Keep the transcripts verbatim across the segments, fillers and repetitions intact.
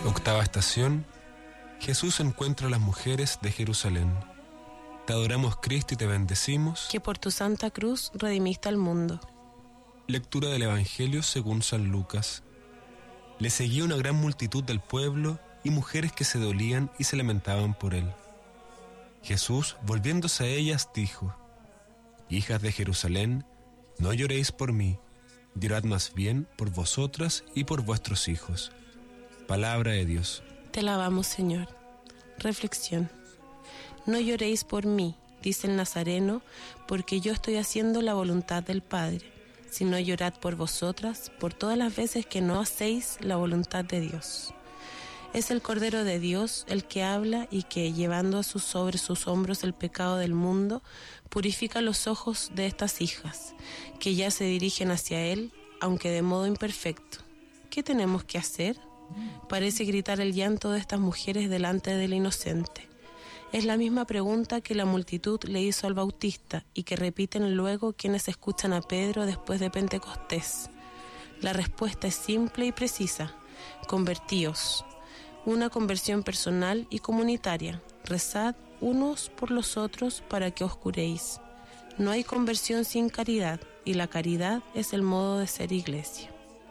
Octava estación. Jesús encuentra a las mujeres de Jerusalén. Te adoramos, Cristo, y te bendecimos, que por tu santa cruz redimiste al mundo. Lectura del Evangelio según San Lucas. Le seguía una gran multitud del pueblo y mujeres que se dolían y se lamentaban por él. Jesús, volviéndose a ellas, dijo: Hijas de Jerusalén, no lloréis por mí, llorad más bien por vosotras y por vuestros hijos. Palabra de Dios. Te alabamos, Señor. Reflexión. No lloréis por mí, dice el Nazareno, porque yo estoy haciendo la voluntad del Padre, sino llorad por vosotras, por todas las veces que no hacéis la voluntad de Dios. Es el Cordero de Dios el que habla y que, llevando sobre sus hombros el pecado del mundo, purifica los ojos de estas hijas, que ya se dirigen hacia Él, aunque de modo imperfecto. ¿Qué tenemos que hacer? Parece gritar el llanto de estas mujeres delante del inocente. Es la misma pregunta que la multitud le hizo al Bautista y que repiten luego quienes escuchan a Pedro después de Pentecostés. La respuesta es simple y precisa: convertíos. Una conversión personal y comunitaria. Rezad unos por los otros para que os curéis. No hay conversión sin caridad, y la caridad es el modo de ser iglesia.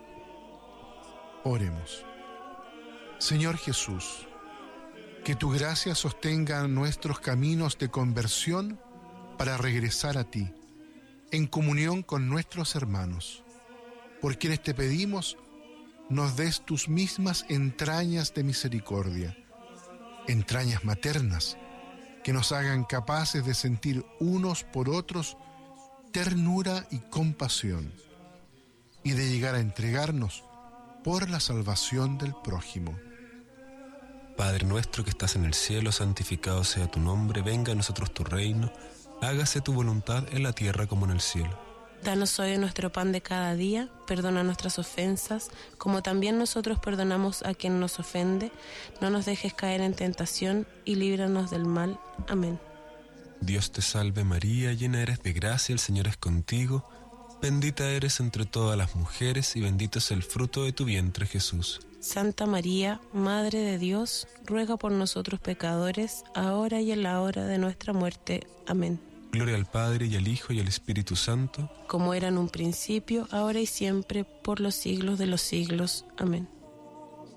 Oremos. Señor Jesús, que tu gracia sostenga nuestros caminos de conversión para regresar a ti, en comunión con nuestros hermanos, por quienes te pedimos nos des tus mismas entrañas de misericordia, entrañas maternas, que nos hagan capaces de sentir unos por otros ternura y compasión, y de llegar a entregarnos por la salvación del prójimo. Padre nuestro que estás en el cielo, santificado sea tu nombre, venga a nosotros tu reino, hágase tu voluntad en la tierra como en el cielo. Danos hoy nuestro pan de cada día, perdona nuestras ofensas, como también nosotros perdonamos a quien nos ofende. No nos dejes caer en tentación y líbranos del mal. Amén. Dios te salve María, llena eres de gracia, el Señor es contigo. Bendita eres entre todas las mujeres y bendito es el fruto de tu vientre, Jesús. Santa María, Madre de Dios, ruega por nosotros pecadores, ahora y en la hora de nuestra muerte. Amén. Gloria al Padre, y al Hijo, y al Espíritu Santo, como era en un principio, ahora y siempre, por los siglos de los siglos. Amén.